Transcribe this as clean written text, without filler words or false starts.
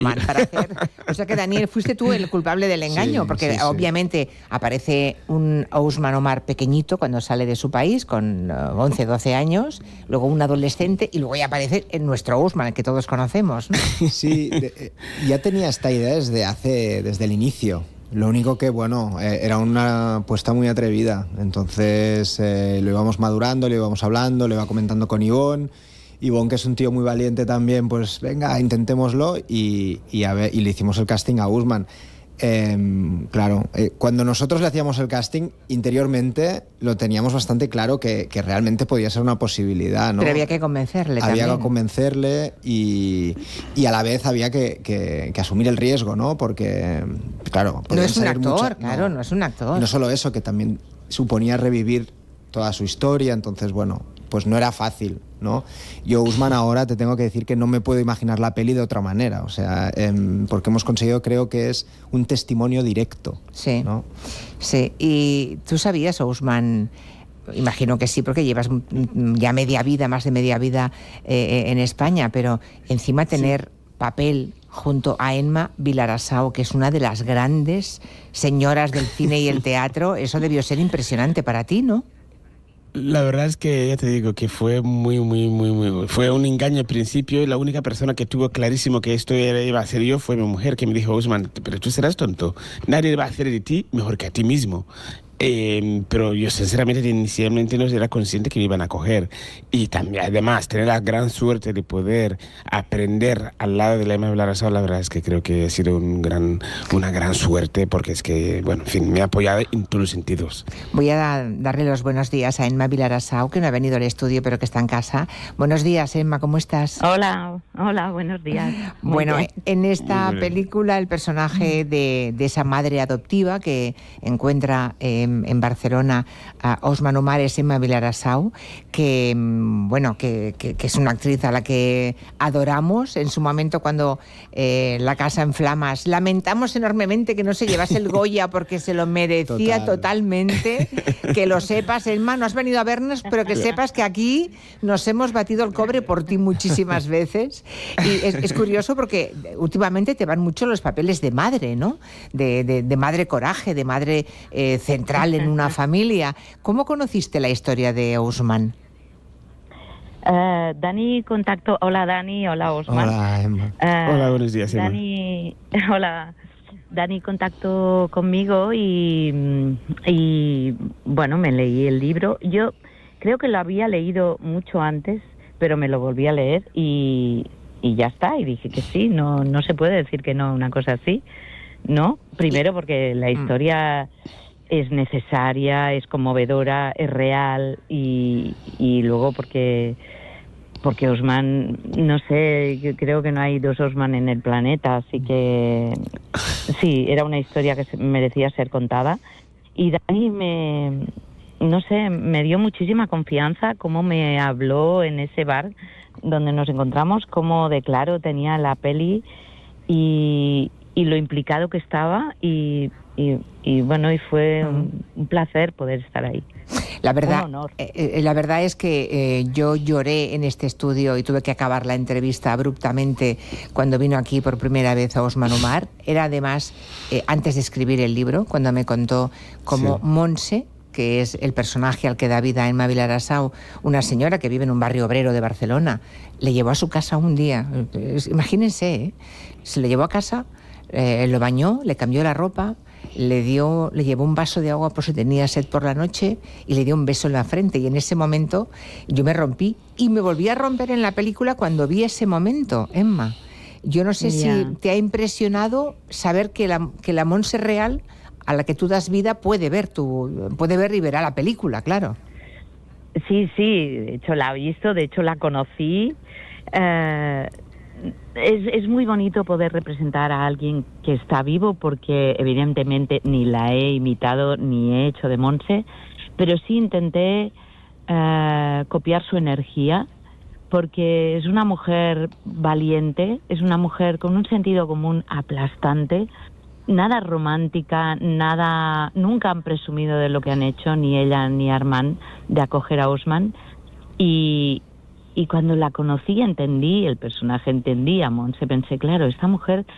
para hacer... O sea que, Daniel, fuiste tú el culpable del engaño, porque obviamente aparece un Ousmane Omar pequeñito cuando sale de su país, con 11, 12 años, luego un adolescente, y luego ya aparece nuestro Ousmane, el que todos conocemos, ¿no? Sí, ya tenía esta idea desde el inicio. Lo único que, era una apuesta muy atrevida. Entonces lo íbamos madurando, lo íbamos hablando, lo iba comentando con Ivonne. Ivonne, que es un tío muy valiente también, pues venga, intentémoslo, y le hicimos el casting a Ousmane. Cuando nosotros le hacíamos el casting, interiormente lo teníamos bastante claro que realmente podía ser una posibilidad, ¿no? Pero había que convencerle también. Había que convencerle y a la vez había que asumir el riesgo, ¿no? Porque, claro... No es un actor, no es un actor. Y no solo eso, que también suponía revivir toda su historia, entonces, pues no era fácil, ¿no? Yo, Ousmane, ahora te tengo que decir que no me puedo imaginar la peli de otra manera, o sea, porque hemos conseguido, creo que es un testimonio directo, sí, ¿no? Sí, y tú sabías, Ousmane, imagino que sí, porque llevas ya más de media vida en España, pero encima tener papel junto a Emma Vilarasau, que es una de las grandes señoras del cine y el teatro, eso debió ser impresionante para ti, ¿no? La verdad es que ya te digo que fue muy... Fue un engaño al principio, y la única persona que tuvo clarísimo que esto iba a ser yo fue mi mujer, que me dijo: Ousmane, pero tú serás tonto, nadie va a hacer de ti mejor que a ti mismo. Pero yo sinceramente inicialmente no era consciente que me iban a coger, y también además tener la gran suerte de poder aprender al lado de la Emma Vilarasau, la verdad es que creo que ha sido una gran suerte, porque es que, en fin, me ha apoyado en todos los sentidos. Voy a darle los buenos días a Emma Vilarasau, que no ha venido al estudio pero que está en casa. Buenos días, Emma, ¿cómo estás? Hola, buenos días. Bueno, en esta película el personaje de esa madre adoptiva que encuentra en Barcelona a Ousmane Omar es Emma Vilarasau, que es una actriz a la que adoramos. En su momento, cuando La casa en flamas, lamentamos enormemente que no se llevase el Goya, porque se lo merecía totalmente. Que lo sepas, Emma, no has venido a vernos, pero que sepas que aquí nos hemos batido el cobre por ti muchísimas veces. Y es curioso porque últimamente te van mucho los papeles de madre, ¿no? De madre coraje, de madre central en una familia. ¿Cómo conociste la historia de Ousmane? Dani contactó... Hola, Dani. Hola, Ousmane. Hola, Emma. Hola, buenos días, Emma. Hola. Dani contactó conmigo y me leí el libro. Yo creo que lo había leído mucho antes, pero me lo volví a leer y ya está. Y dije que sí, no se puede decir que no, una cosa así, ¿no? Primero porque la historia es necesaria, es conmovedora, es real, y luego porque Ousmane, no sé, yo creo que no hay dos Ousmane en el planeta, así que sí, era una historia que merecía ser contada. Y Dani me dio muchísima confianza, cómo me habló en ese bar donde nos encontramos, cómo de claro tenía la peli y lo implicado que estaba, y fue un placer poder estar ahí. La verdad, un honor. La verdad es que yo lloré en este estudio y tuve que acabar la entrevista abruptamente cuando vino aquí por primera vez a Ousmane Omar. Era además antes de escribir el libro, cuando me contó cómo Montse, que es el personaje al que da vida Emma Vilarasau, una señora que vive en un barrio obrero de Barcelona, le llevó a su casa un día. Imagínense, se le llevó a casa, lo bañó, le cambió la ropa, le llevó un vaso de agua por si tenía sed por la noche y le dio un beso en la frente. Y en ese momento yo me rompí y me volví a romper en la película cuando vi ese momento, Emma. Yo no sé si te ha impresionado saber que la Montse real a la que tú das vida puede ver y verá la película, claro. Sí, de hecho la he visto, de hecho la conocí. Es muy bonito poder representar a alguien que está vivo, porque evidentemente ni la he imitado ni he hecho de Montse, pero sí intenté copiar su energía, porque es una mujer valiente, es una mujer con un sentido común aplastante, nada romántica, nunca han presumido de lo que han hecho, ni ella ni Armand, de acoger a Ousmane, y cuando la conocí entendí el personaje, entendí a Montse, pensé, claro, esta mujer